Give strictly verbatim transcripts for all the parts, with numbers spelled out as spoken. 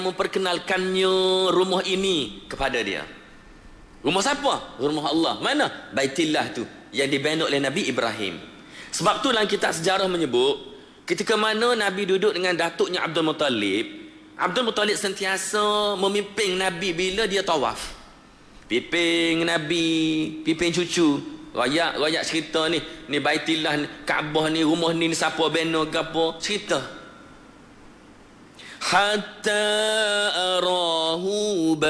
memperkenalkannya rumah ini kepada dia. Rumah siapa? Rumah Allah. Mana? Baitillah tu yang dibina oleh Nabi Ibrahim. Sebab tu dalam kitab sejarah menyebut ketika mana Nabi duduk dengan datuknya Abdul Muttalib, Abdul Muttalib sentiasa memimpin Nabi bila dia tawaf. Pimpin Nabi, pimpin cucu. Rakyat, rakyat cerita ni, ni Baitillah, ni, Kaabah ni, rumah ni, ni siapa bina ke apa, cerita. Hatta arahu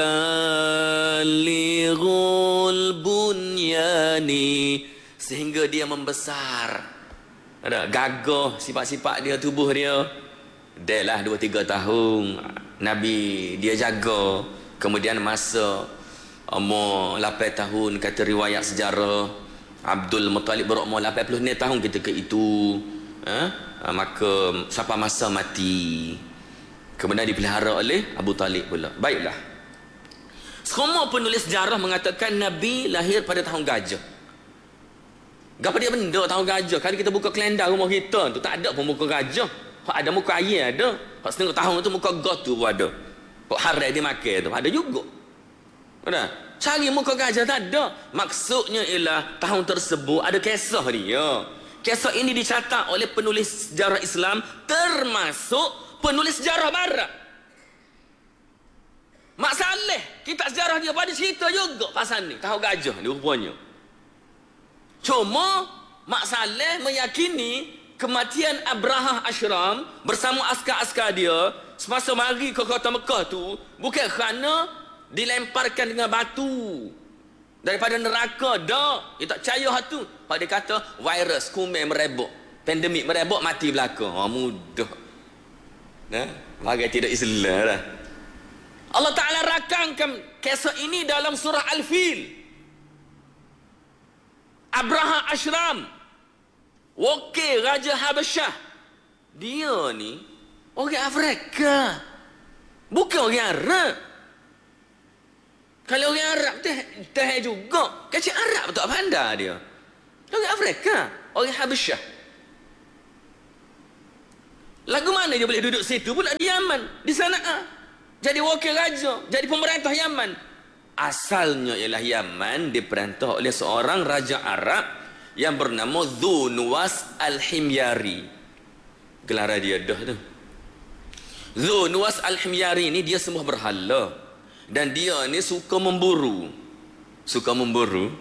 balighul bunyani, sehingga dia membesar. Ada gagah sifat-sifat dia, tubuh dia. Dia lah dua tiga tahun Nabi dia jaga. Kemudian masa umur lapan tahun, kata riwayat sejarah, Abdul Muttalib berumur lapan puluh enam tahun ketika itu. Ha? Maka sampai masa mati. Kemudian dipelihara oleh Abu Talib pula. Baiklah. Semua penulis sejarah mengatakan Nabi lahir pada tahun gajah. Gapa dia benda tahun gajah? Kalau kita buka kalender rumah kita tu, tak ada pun muka gajah. Hak ada muka ayam ada. Hak setengah tahun tu muka got tu pun ada. Hak harai dia makan tu ada juga. Ada. Cari muka gajah tak ada. Maksudnya ialah tahun tersebut ada kisah dia. Kisah ini dicatat oleh penulis sejarah Islam, termasuk penulis sejarah barat. Mak Saleh, kitab sejarah dia pada cerita juga pasal ni, tahu gajah ni rupanya. Cuma Mak Saleh meyakini kematian Abrahah Ashram bersama askar-askar dia semasa mari ke kota Mekah tu bukan kerana dilemparkan dengan batu daripada neraka. Dak, dia tak percaya hal tu. Hak dia kata virus kuman merebak, pandemik merebak, mati belaka. Ha, mudah. Nah, bagai tidak Islam dah. Allah Ta'ala rakamkan kisah ini dalam surah Al-Fil. Abrahah Ashram, wakil Raja Habasyah, dia ni orang Afrika, bukan orang Arab. Kalau orang Arab teh teh juga, kecil Arab tak pandai dia. Orang Afrika, orang Habasyah. Lagu mana dia boleh duduk situ pula di Yaman, di sana ah. Jadi wakil raja, jadi pemerintah Yaman. Asalnya ialah Yaman diperintah oleh seorang raja Arab yang bernama Dhu Nuwas Al-Himyari. Gelar dia dah tu. Dhu Nuwas Al-Himyari ni dia sembah berhala. Dan dia ni suka memburu. Suka memburu.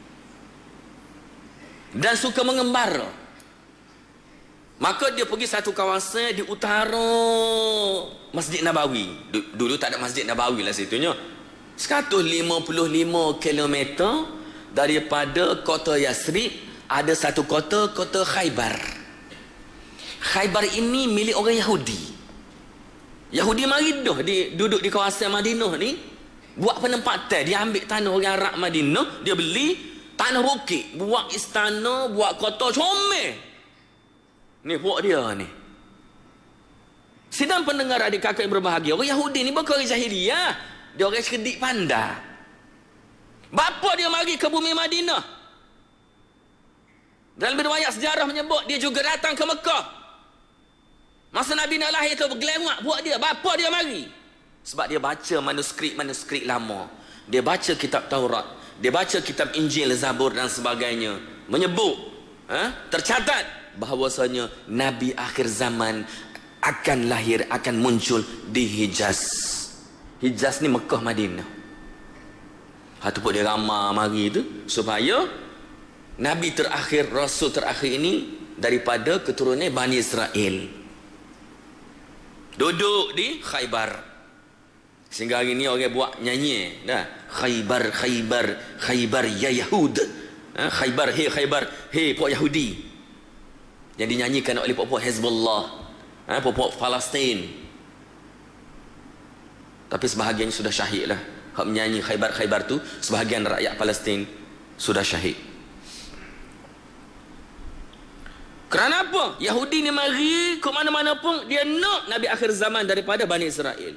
Dan suka mengembara. Maka dia pergi satu kawasan di utara Masjid Nabawi. Dulu tak ada Masjid Nabawi lah situnya. seratus lima puluh lima kilometer daripada kota Yasrib ada satu kota, kota Khaybar. Khaybar ini milik orang Yahudi. Yahudi mari dah di, duduk di kawasan Madinah ni, buat penempatan. Dia ambil tanah orang Arab Madinah, dia beli tanah bukit, buat istana, buat kota comel. Ni buat dia ni. Sidang pendengar adik kakak yang berbahagia, orang Yahudi ni bukan orang jahiliyah. Dia orang cerdik pandai. Bapa dia mari ke bumi Madinah. Dalam riwayat sejarah menyebut dia juga datang ke Mekah. Masa Nabi nak lahir tu bergelengak buat dia. Bapa dia mari. Sebab dia baca manuskrip-manuskrip lama. Dia baca kitab Taurat. Dia baca kitab Injil, Zabur dan sebagainya. Menyebut, ha? Tercatat bahawasanya Nabi akhir zaman akan lahir, akan muncul di Hijaz. Hijaz ni Mekah Madinah. Hatu pun dia ramah mari tu supaya Nabi terakhir, Rasul terakhir ini daripada keturunan Bani Israel duduk di Khaybar. Sehingga hari ni orang buat nyanyi dah, Khaybar, Khaybar, Khaybar ya Yahud. Ha? Khaybar, hey Khaybar, hey puak Yahudi, yang dinyanyikan oleh puak-puak Hezbollah, ha? Puak-puak Palestin. Tapi sebahagian sudah syahid lah. Hak menyanyi Khaybar-Khaybar tu, sebahagian rakyat Palestin sudah syahid. Kerana apa? Yahudi ni mari ke mana-mana pun dia nak Nabi akhir zaman daripada Bani Israel.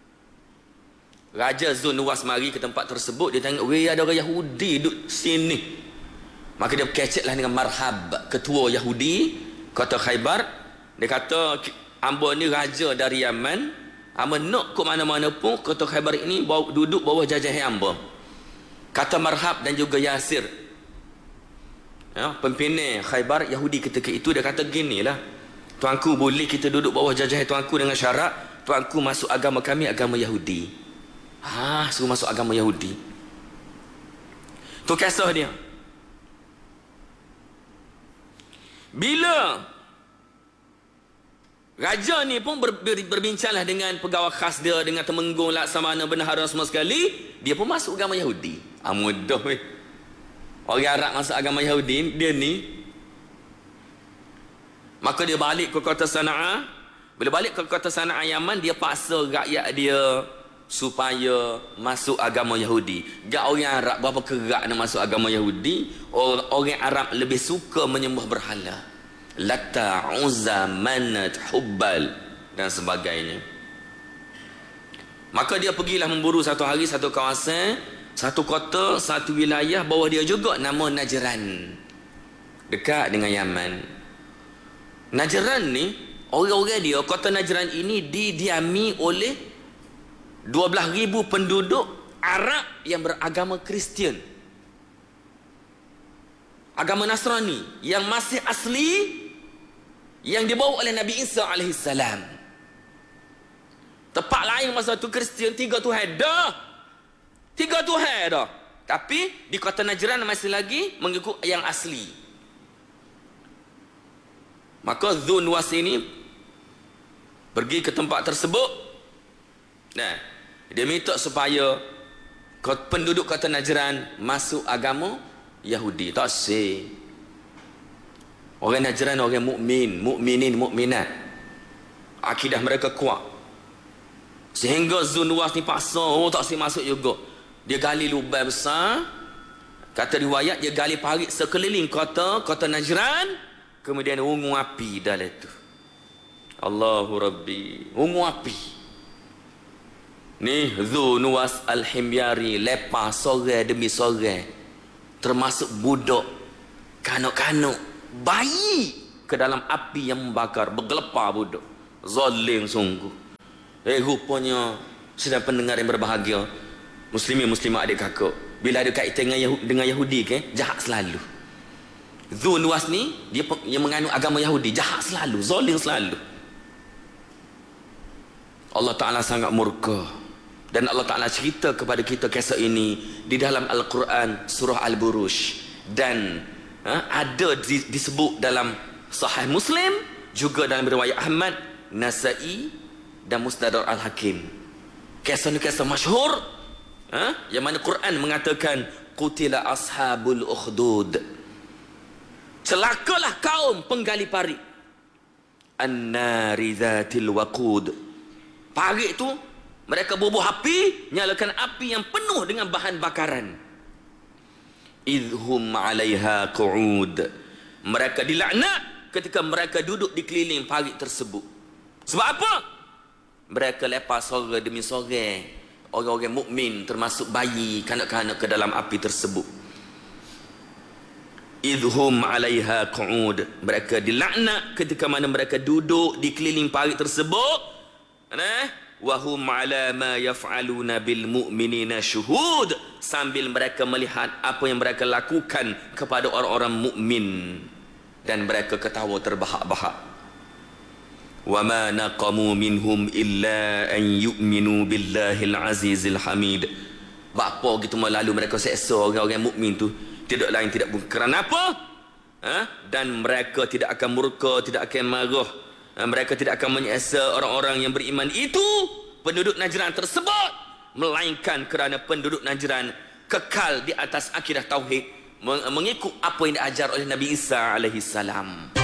Raja Dhu Nuwas mari ke tempat tersebut, dia tengok, weh ada orang Yahudi duduk sini. Maka dia berkecek lah dengan Marhab, ketua Yahudi kota Khaybar. Dia kata, ambo ni raja dari Yaman, Hamba nak ke mana-mana pun kota Khaybar ini bawa, duduk bawah jajahan hamba. Kata Marhab dan juga Yasir, ya, pimpinan Khaybar Yahudi ketika itu, dia kata gini lah, tuanku, boleh kita duduk bawah jajahan tuanku dengan syarat tuanku masuk agama kami, agama Yahudi. Ha, suruh masuk agama Yahudi. Tu kisah dia. Bila raja ni pun ber, ber, berbincanglah dengan pegawai khas dia, dengan temenggung, laksamana, bendahara semua sekali, dia pun masuk agama Yahudi. Ah, mudah weh. Orang Arab masuk agama Yahudi, dia ni. Maka dia balik ke kota Sana'a. Bila balik ke kota Sana'a Yaman, dia paksa rakyat dia supaya masuk agama Yahudi. Gak orang Arab berapa kerak nak masuk agama Yahudi. Orang, orang Arab lebih suka menyembah berhala, Lata, Uzza, Manat, Hubbal dan sebagainya. Maka dia pergilah memburu satu hari satu kawasan, satu kota, satu wilayah bawah dia juga, nama Najran, dekat dengan Yaman. Najran ni, orang-orang dia, kota Najran ini didiami oleh dua belas ribu penduduk Arab yang beragama Kristian, agama Nasrani, yang masih asli, yang dibawa oleh Nabi Isa alaihissalam. Tempat lain masa tu Kristian tiga Tuhan dah, tiga Tuhan dah, tapi di kota Najran masih lagi mengikut yang asli. Maka Dzun Nuwas ini pergi ke tempat tersebut. Nah, dia minta supaya penduduk kota Najran masuk agama Yahudi. Tak sih. Orang Najran orang mukmin, mukminin, mukminat. Akidah mereka kuat. Sehingga Dzun Nuwas ni paksa, oh tak sih masuk juga. Dia gali lubang besar. Kata riwayat, dia gali parit sekeliling kota, kota Najran. Kemudian ungu api dalam itu. Allahu Rabbi. Ungu api. Ni Dzun Nuwas Al-Himyari lepas sore demi sore, termasuk budak, kanak-kanak, bayi ke dalam api yang membakar, bergelepar budak. Zalim sungguh. Eh rupanya sedang pendengar yang berbahagia, muslimin muslimat adik kakak, bila ada kaitan dengan Yahudi, dengan Yahudi ke, jahat selalu. Dzun Nuwas ni dia yang menganut agama Yahudi, jahat selalu, zalim selalu. Allah Ta'ala sangat murka. Dan Allah Ta'ala cerita kepada kita kisah ini di dalam Al-Quran surah Al-Buruj. Dan ha, ada di, disebut dalam Sahih Muslim, juga dalam riwayat Ahmad, Nasa'i dan Musnad Al-Hakim. Kisah ni kisah masyhur, ha, yang mana Quran mengatakan qutila ashabul ukhdud, celakalah kaum penggali parit, an-nari dzatil waqud. Parit tu mereka bubuh api, nyalakan api yang penuh dengan bahan bakaran. Idhum 'alaiha qu'ud, mereka dilaknat ketika mereka duduk di keliling parit tersebut. Sebab apa? Mereka lepas sore demi sore, orang-orang mukmin termasuk bayi, kanak-kanak ke dalam api tersebut. Idhum 'alaiha qu'ud, mereka dilaknat ketika mana mereka duduk di keliling parit tersebut. Nah, wahum 'ala ma yaf'aluna bil mu'minina syuhud, sambil mereka melihat apa yang mereka lakukan kepada orang-orang mukmin, dan mereka ketawa terbahak-bahak. Wa ma naqamu minhum illa an yu'minu billahil azizil hamid. Bapa gitu lalu mereka seksa orang-orang mukmin tu, tidak lain tidak bukan kerana apa? Ha? Dan mereka tidak akan murka, tidak akan marah, ha? Mereka tidak akan menyeksa orang-orang yang beriman itu, penduduk Najran tersebut, melainkan kerana penduduk Najran kekal di atas akidah tauhid, mengikut apa yang diajar oleh Nabi Isa alaihi salam.